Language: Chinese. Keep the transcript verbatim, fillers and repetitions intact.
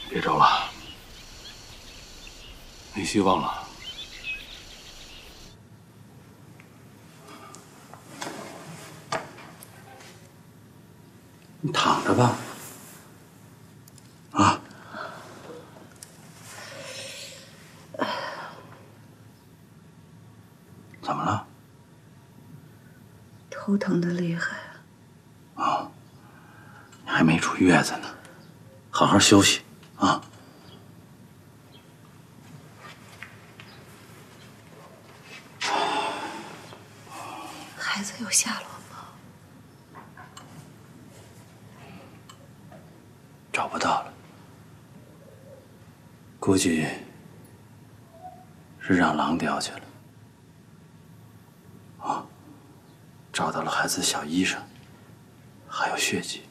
别找了，没希望了。 你躺着吧。啊。怎么了？ 头疼的厉害。 啊，你还没出月子呢，好好休息啊。 孩子有下落吗？ 找不到了，估计是让狼叼去了。啊，找到了孩子小衣裳，还有血迹。